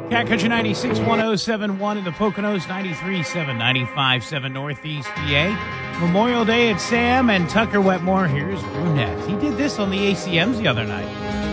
Cat Country 96, 1071 in the Poconos, 93.7, 95.7 Northeast PA. Memorial Day at Sam and Tucker Wetmore. Here's Brunette. He did this on the ACMs the other night.